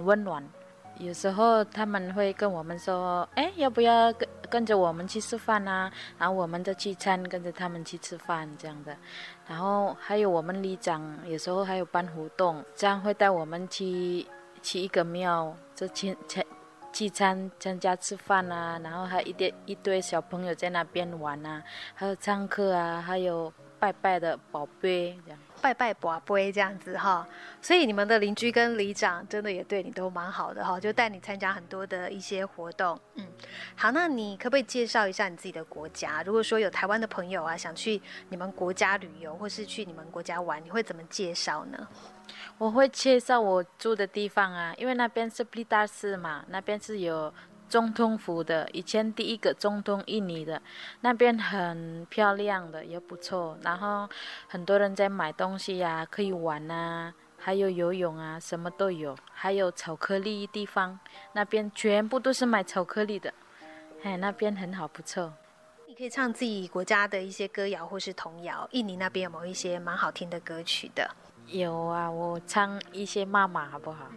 很温暖。有时候他们会跟我们说，哎，要不要跟着我们去吃饭啊？然后我们就聚餐，跟着他们去吃饭这样的。然后还有我们里长有时候还有办活动，这样会带我们去一个庙，就聚餐参加吃饭啊，然后还一堆小朋友在那边玩啊，还有唱歌啊，还有拜拜的宝贝这样。 拜拜跋杯这样子哈，所以你们的邻居跟里长真的也对你都蛮好的哈，就带你参加很多的一些活动。好，那你可不可以介绍一下你自己的国家？如果说有台湾的朋友啊，想去你们国家旅游，或是去你们国家玩，你会怎么介绍呢？ 我会介绍我住的地方啊，因为那边是布里达市嘛，那边是有总统府的，以前第一个总统印尼的，那边很漂亮的，也不错。然后很多人在买东西呀，可以玩啊，还有游泳啊，什么都有。还有巧克力地方，那边全部都是买巧克力的，哎，那边很好，不错。 你可以唱自己国家的一些歌谣或是童谣，印尼那边有没有一些蛮好听的歌曲的？ 有啊，我唱一些妈妈好不好？